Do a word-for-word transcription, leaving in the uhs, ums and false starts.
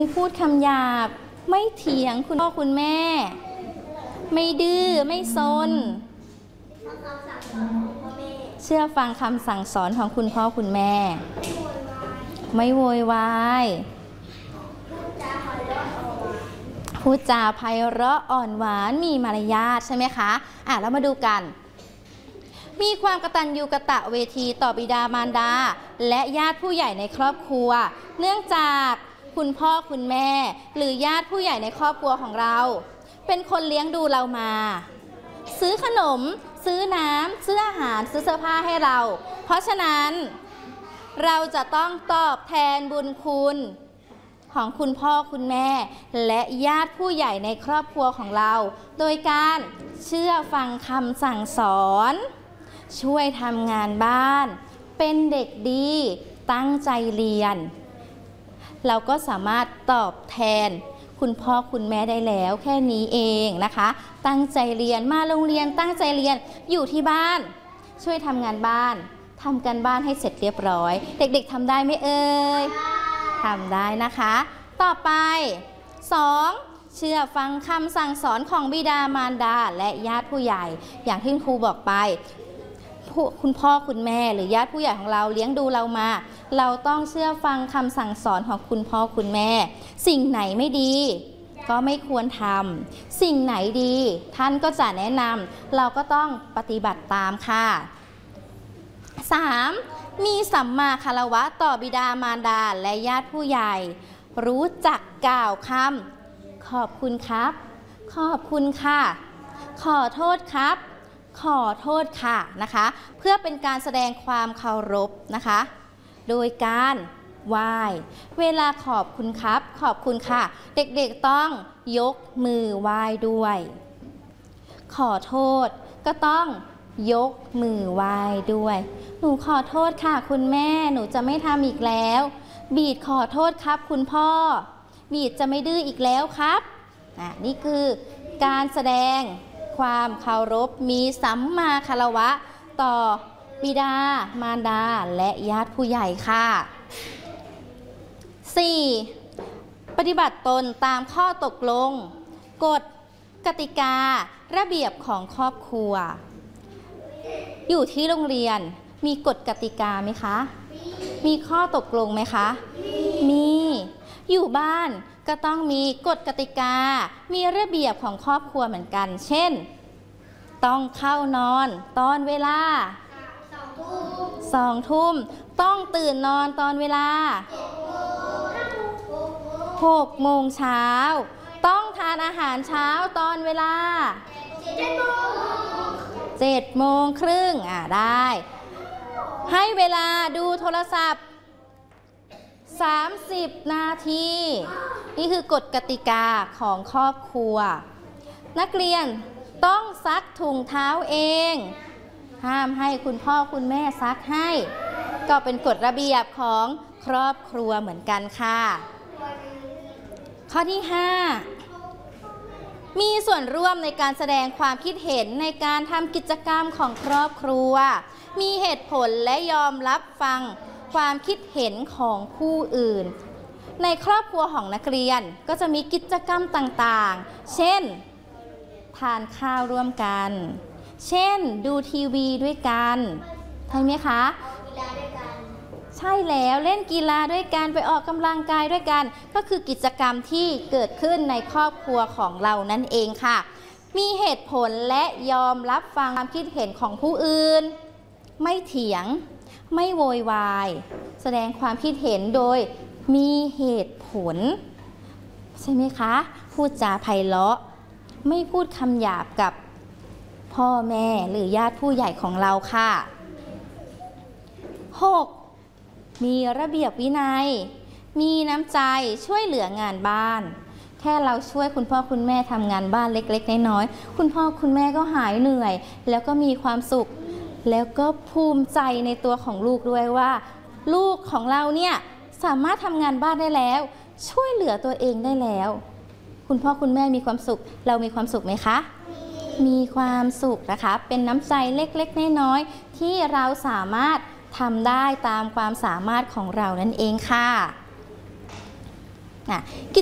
ไม่พูดคำหยาบไม่เถียงคุณพ่อคุณแม่ไม่ดื้อไม่ซนเชื่อฟังคำสั่งสอนของคุณพ่อคุณแม่ไม่โวยวายพูดจาไพเราะอ่อนหวานมีมารยาทใช่ไหมคะอ่ะแล้วมาดูกันมีความกตัญญูกตเวทีต่อบิดามารดาและญาติผู้ใหญ่ในครอบครัวเนื่องจากคุณพ่อคุณแม่หรือญาติผู้ใหญ่ในครอบครัวของเราเป็นคนเลี้ยงดูเรามาซื้อขนมซื้อน้ำซื้ออาหารซื้อเสื้อผ้าให้เราเพราะฉะนั้นเราจะต้องตอบแทนบุญคุณของคุณพ่อคุณแม่และญาติผู้ใหญ่ในครอบครัวของเราโดยการเชื่อฟังคำสั่งสอนช่วยทำงานบ้านเป็นเด็กดีตั้งใจเรียนเราก็สามารถตอบแทนคุณพ่อคุณแม่ได้แล้วแค่นี้เองนะคะตั้งใจเรียนมาโรงเรียนตั้งใจเรียนอยู่ที่บ้านช่วยทำงานบ้านทำกันบ้านให้เสร็จเรียบร้อยเด็กๆทำได้ไหมเอ่ยทำได้นะคะต่อไปสองเชื่อฟังคำสั่งสอนของบิดามารดาและญาติผู้ใหญ่อย่างที่ครูบอกไปคุณพ่อคุณแม่หรือญาติผู้ใหญ่ของเราเลี้ยงดูเรามาเราต้องเชื่อฟังคำสั่งสอนของคุณพ่อคุณแม่สิ่งไหนไม่ดีก็ไม่ควรทำสิ่งไหนดีท่านก็จะแนะนำเราก็ต้องปฏิบัติตามค่ะ สาม มีสัมมาคารวะต่อบิดามารดาและญาติผู้ใหญ่รู้จักกล่าวคำขอบคุณครับขอบคุณค่ะขอโทษครับขอโทษค่ะนะคะเพื่อเป็นการแสดงความเคารพนะคะโดยการไหว้เวลาขอบคุณครับขอบคุณค่ะเด็กๆต้องยกมือไหว้ด้วยขอโทษก็ต้องยกมือไหว้ด้วยหนูขอโทษค่ะคุณแม่หนูจะไม่ทำอีกแล้วบีดขอโทษครับคุณพ่อบีดจะไม่ดื้ออีกแล้วครับอ่ะนี่คือการแสดงความเคารพมีสัมมาคารวะต่อบิดามารดาและญาติผู้ใหญ่ค่ะ สี่ ปฏิบัติตนตามข้อตกลงกฎกติการะเบียบของครอบครัวอยู่ที่โรงเรียนมีกฎกติกาไหมคะมีข้อตกลงไหมคะมีอยู่บ้านก็ต้องมีกฎกติกามีระเบียบของครอบครัวเหมือนกันเช่นต้องเข้านอนตอนเวลาสองทุ่มต้องตื่นนอนตอนเวลาหกโมงเช้าต้องทานอาหารเช้าตอนเวลาเจ็ดโมงครึ่งอ่ะได้ให้เวลาดูโทรศัพท์สามสิบนาทีนี่คือกฎกติกาของครอบครัวนักเรียนต้องซักถุงเท้าเองห้ามให้คุณพ่อคุณแม่ซักให้ก็เป็นกฎระเบียบของครอบครัวเหมือนกันค่ะข้อที่ห้ามีส่วนร่วมในการแสดงความคิดเห็นในการทำกิจกรรมของครอบครัวมีเหตุผลและยอมรับฟังความคิดเห็นของผู้อื่นในครอบครัวของนักเรียนก็จะมีกิจกรรมต่างๆเช่นทานข้าวร่วมกันเช่นดูทีวีด้วยกันใช่ไหมคะใช่แล้วเล่นกีฬาด้วยกันไปออกกำลังกายด้วยกันก็คือกิจกรรมที่เกิดขึ้นในครอบครัวของเรานั่นเองค่ะมีเหตุผลและยอมรับฟังความคิดเห็นของผู้อื่นไม่เถียงไม่โวยวายแสดงความคิดเห็นโดยมีเหตุผลใช่ไหมคะพูดจาไพเราะไม่พูดคำหยาบกับพ่อแม่หรือญาติผู้ใหญ่ของเราค่ะ หก มีระเบียบวินัยมีน้ำใจช่วยเหลืองานบ้านแค่เราช่วยคุณพ่อคุณแม่ทำงานบ้านเล็กๆน้อยๆคุณพ่อคุณแม่ก็หายเหนื่อยแล้วก็มีความสุขแล้วก็ภูมิใจในตัวของลูกด้วยว่าลูกของเราเนี่ยสามารถทำงานบ้านได้แล้วช่วยเหลือตัวเองได้แล้วคุณพ่อคุณแม่มีความสุขเรามีความสุขไหมคะมีความสุขนะคะเป็นน้ำใจเล็กๆน้อยๆที่เราสามารถทำได้ตามความสามารถของเรานั่นเองค่ะอ่ะ